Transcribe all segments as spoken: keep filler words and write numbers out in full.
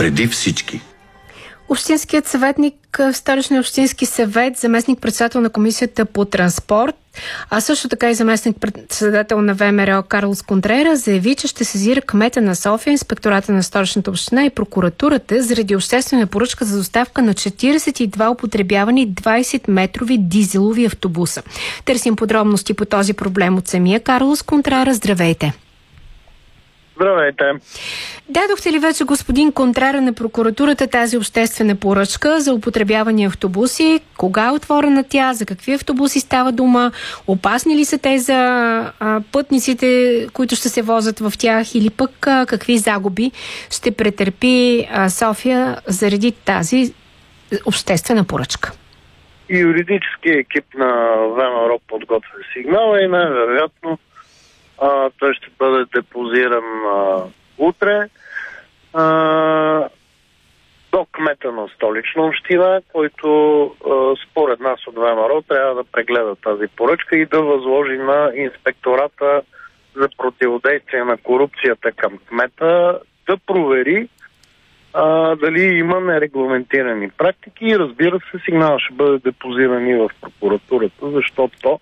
преди всички. Общинският съветник в Столичния общински съвет, заместник-председател на комисията по транспорт, а също така и заместник-председател на ВМРО Карлос Контрера, заяви, че ще сезира кмета на София, инспектората на Столичната община и прокуратурата заради обществена поръчка за доставка на четиридесет и два употребявани двайсетметрови дизелови автобуса. Търсим подробности по този проблем от самия Карлос Контрера. Здравейте! Здравейте! Дадохте ли вече, господин Контрера, на прокуратурата тази обществена поръчка за употребявани автобуси? Кога е отворена тя? За какви автобуси става дума? Опасни ли са те за а, пътниците, които ще се возят в тях? Или пък а, какви загуби ще претърпи а, София заради тази обществена поръчка? И юридически екип на ВМРО подготвя сигнала и най-вероятно А, той ще бъде депозиран а, утре а, до кмета на Столична община, който а, според нас от ВМРО трябва да прегледа тази поръчка и да възложи на инспектората за противодействие на корупцията към кмета да провери а, дали има нерегламентирани практики и, разбира се, сигнал ще бъде депозиран и в прокуратурата, защото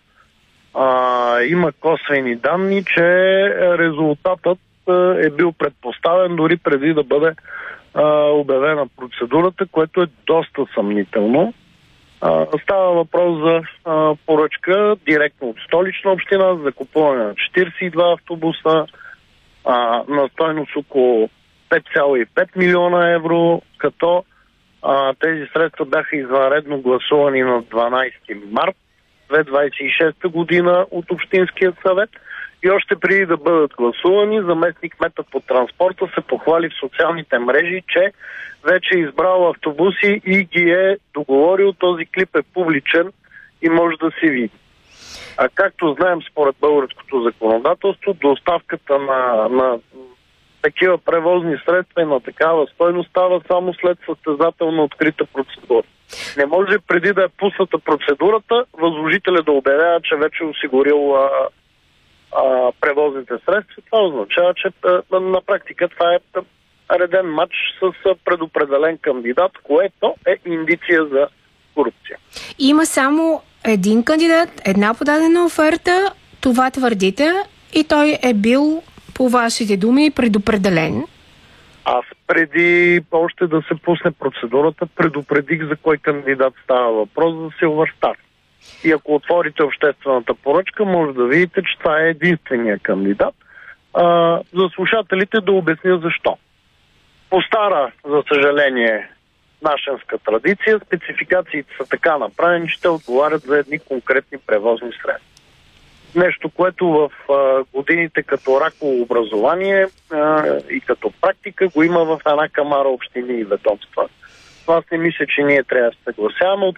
А, има косвени данни, че резултатът е бил предпоставен дори преди да бъде а, обявена процедурата, което е доста съмнително. А, става въпрос за а, поръчка директно от Столична община за закупуване на четиридесет и два автобуса а, на стойност около пет цяло и пет милиона евро, като а, тези средства бяха извънредно гласувани на дванайсети март две хиляди двайсет и шеста година от Общинския съвет и още преди да бъдат гласувани, заместник кмета по транспорта се похвали в социалните мрежи, че вече е избрал автобуси и ги е договорил. Този клип е публичен и може да се види. А както знаем, според българското законодателство, доставката на, на такива превозни средства и на такава стойност става само след състезателно открита процедура. Не може преди да е пусната процедурата възложителя да обявява, че вече е осигурил а, а, превозните средства. Това означава, че а, на практика това е реден матч с предопределен кандидат, което е индиция за корупция. Има само един кандидат, една подадена оферта, това твърдите, и той е бил, по вашите думи, предопределен. Аз преди още да се пусне процедурата, предупредих за кой кандидат става въпрос за Silver Star. И ако отворите обществената поръчка, може да видите, че това е единствения кандидат. А, за слушателите да обясня защо. По стара, за съжаление, нашенска традиция, спецификациите са така направени, че те отговарят за едни конкретни превозни средства. Нещо, което в а, годините като раково образование а, и като практика го има в една камара общини и ведомства. Това аз не мисля, че ние трябва да се съгласяваме. От